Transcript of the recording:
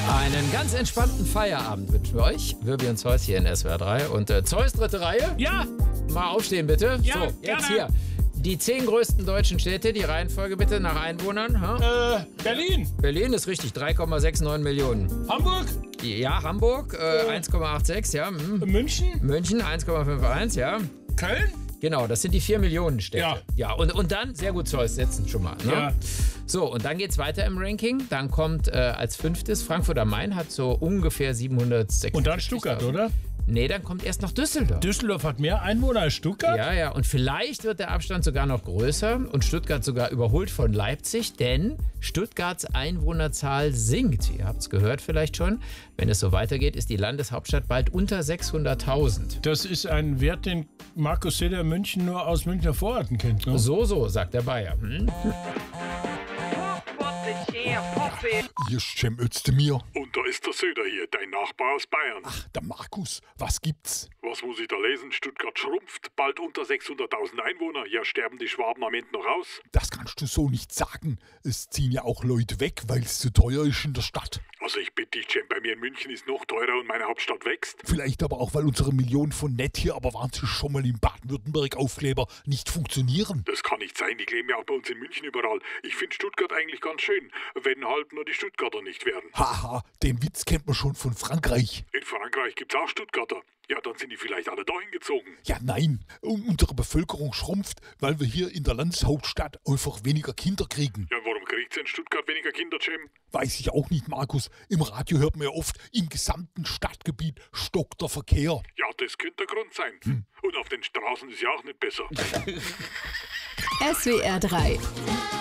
Einen ganz entspannten Feierabend wünschen wir euch. Wirbi und Zeus hier in SWR 3. Und Zeus, dritte Reihe. Ja. Mal aufstehen, bitte. Ja, so, jetzt gerne. hier. Die 10 größten deutschen Städte, die Reihenfolge bitte nach Einwohnern. Berlin. Berlin ist richtig, 3,69 Millionen. Hamburg. Ja, Hamburg, 1,86, ja. München. München, 1,51, ja. Köln. Genau, das sind die 4 Millionen Städte. Ja, und dann, sehr gut, Zeus, setzen schon mal. Ne? Ja. So, und dann geht's weiter im Ranking. Dann kommt als 5. Frankfurt am Main, hat so ungefähr 760. Und dann Stuttgart, oder? Nee, dann kommt erst noch Düsseldorf. Düsseldorf hat mehr Einwohner als Stuttgart? Ja, und vielleicht wird der Abstand sogar noch größer und Stuttgart sogar überholt von Leipzig, denn Stuttgarts Einwohnerzahl sinkt. Ihr habt es gehört vielleicht schon. Wenn es so weitergeht, ist die Landeshauptstadt bald unter 600.000. Das ist ein Wert, den Markus Söder München nur aus Münchner Vororten kennt, ne? So, sagt der Bayer. Hier schämmelst du mir. Und da ist der Söder hier, dein Nachbar aus Bayern. Ach, der Markus, was gibt's? Was muss ich da lesen? Stuttgart schrumpft, bald unter 600.000 Einwohner. Ja, sterben die Schwaben am Ende noch aus? Das kannst du so nicht sagen. Es ziehen ja auch Leute weg, weil es zu teuer ist in der Stadt. Also ich bitte dich, Cem, bei mir in München ist noch teurer und meine Hauptstadt wächst. Vielleicht aber auch, weil unsere Millionen von nett hier, aber waren sie schon mal in Baden-Württemberg Aufkleber nicht funktionieren. Das kann nicht sein, die kleben ja auch bei uns in München überall. Ich finde Stuttgart eigentlich ganz schön, wenn halt nur die Stuttgarter nicht werden. Haha, den Witz kennt man schon von Frankreich. In Frankreich gibt's auch Stuttgarter. Ja, dann sind die vielleicht alle dahin gezogen. Ja, nein, unsere Bevölkerung schrumpft, weil wir hier in der Landeshauptstadt einfach weniger Kinder kriegen. Ja, warum kriegt's in Stuttgart weniger Kinder, Cem? Weiß ich auch nicht, Markus. Im Radio hört man ja oft, im gesamten Stadtgebiet stockt der Verkehr. Ja, das könnte der Grund sein. Und auf den Straßen ist ja auch nicht besser. SWR 3